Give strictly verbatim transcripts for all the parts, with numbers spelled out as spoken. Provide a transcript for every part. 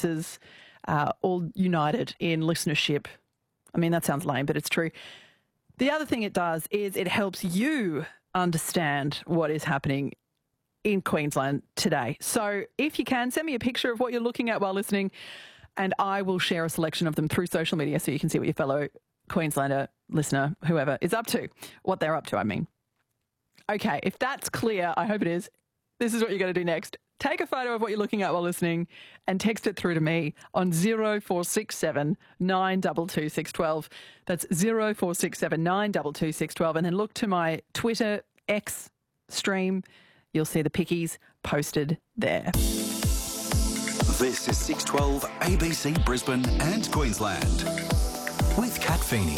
voices, uh, all united in listenership. I mean, that sounds lame, but it's true. The other thing it does is it helps you understand what is happening in Queensland today. So if you can, send me a picture of what you're looking at while listening, and I will share a selection of them through social media so you can see what your fellow Queenslander, listener, whoever is up to, what they're up to, I mean. Okay, if that's clear, I hope it is, this is what you're going to do next. Take a photo of what you're looking at while listening and text it through to me on zero four six seven nine two two six one two. That's zero four six seven nine two two six one two. And then look to my Twitter X stream. You'll see the pickies posted there. This is six twelve A B C Brisbane and Queensland with Kat Feeney.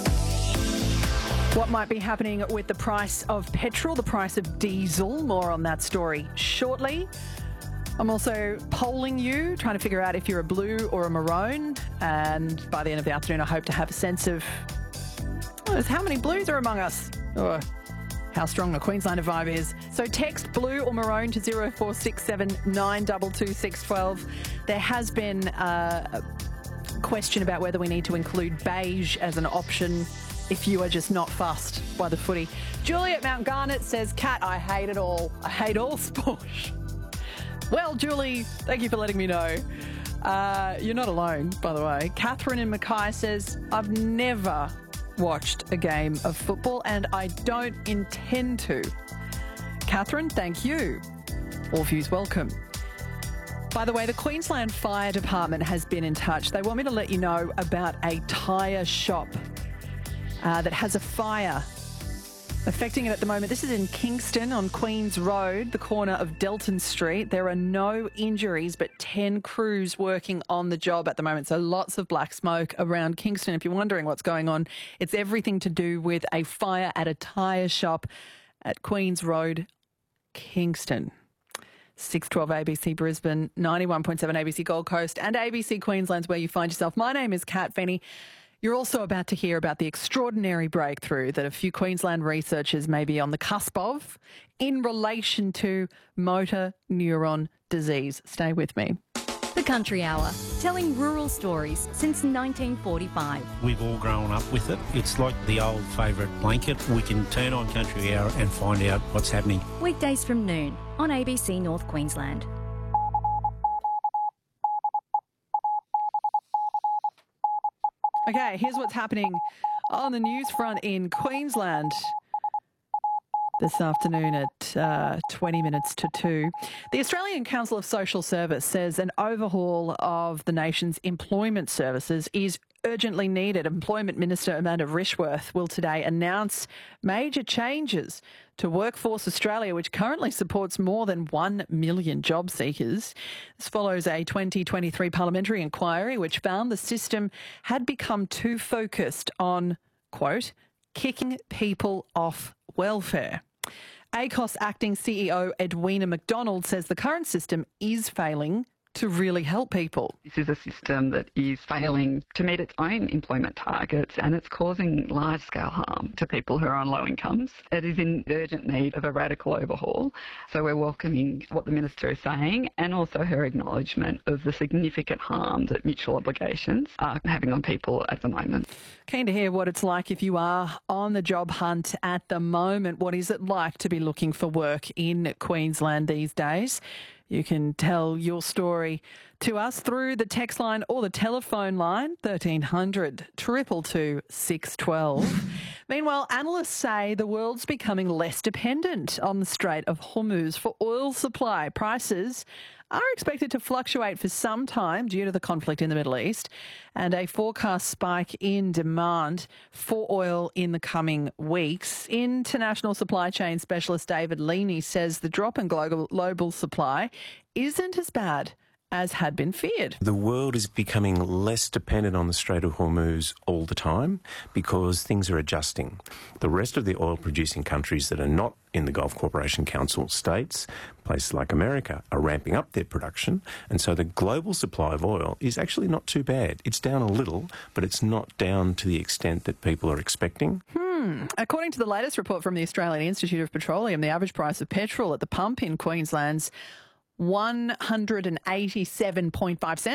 What might be happening with the price of petrol, the price of diesel? More on that story shortly. I'm also polling you, trying to figure out if you're a blue or a maroon. And by the end of the afternoon, I hope to have a sense of oh, how many blues are among us, or how strong the Queenslander vibe is. So text blue or maroon to zero four six seven nine two two six one two. There has been uh, a question about whether we need to include beige as an option if you are just not fussed by the footy. Julie at Mount Garnet says, Kat, I hate it all. I hate all sport. Well, Julie, thank you for letting me know. Uh, you're not alone, by the way. Catherine in Mackay says, I've never watched a game of football and I don't intend to. Catherine, thank you. All views welcome. By the way, the Queensland Fire Department has been in touch. They want me to let you know about a tyre shop Uh, that has a fire affecting it at the moment. This is in Kingston on Queen's Road, the corner of Delton Street. There are no injuries, but ten crews working on the job at the moment. So lots of black smoke around Kingston. If you're wondering what's going on, it's everything to do with a fire at a tyre shop at Queen's Road, Kingston. six twelve A B C Brisbane, ninety-one point seven A B C Gold Coast and A B C Queensland's where you find yourself. My name is Kat Feeney. You're also about to hear about the extraordinary breakthrough that a few Queensland researchers may be on the cusp of in relation to motor neuron disease. Stay with me. The Country Hour, telling rural stories since nineteen forty-five. We've all grown up with it. It's like the old favourite blanket. We can turn on Country Hour and find out what's happening. Weekdays from noon on A B C North Queensland. Okay, here's what's happening on the news front in Queensland this afternoon at uh, twenty minutes to two. The Australian Council of Social Service says an overhaul of the nation's employment services is urgently needed. Employment Minister Amanda Rishworth will today announce major changes to Workforce Australia, which currently supports more than one million job seekers. This follows a twenty twenty-three parliamentary inquiry which found the system had become too focused on, quote, kicking people off welfare. A C O S acting C E O Edwina McDonald says the current system is failing to really help people. This is a system that is failing to meet its own employment targets and it's causing large-scale harm to people who are on low incomes. It is in urgent need of a radical overhaul. So we're welcoming what the Minister is saying and also her acknowledgement of the significant harm that mutual obligations are having on people at the moment. Keen to hear what it's like if you are on the job hunt at the moment. What is it like to be looking for work in Queensland these days? You can tell your story to us through the text line or the telephone line, thirteen hundred two two two six one two. Meanwhile, analysts say the world's becoming less dependent on the Strait of Hormuz for oil supply. Prices are expected to fluctuate for some time due to the conflict in the Middle East and a forecast spike in demand for oil in the coming weeks. International supply chain specialist David Leaney says the drop in global, global supply isn't as bad as had been feared. The world is becoming less dependent on the Strait of Hormuz all the time because things are adjusting. The rest of the oil-producing countries that are not in the Gulf Cooperation Council states, places like America, are ramping up their production, and so the global supply of oil is actually not too bad. It's down a little, but it's not down to the extent that people are expecting. Hmm. According to the latest report from the Australian Institute of Petroleum, the average price of petrol at the pump in Queensland's one hundred eighty-seven point five cents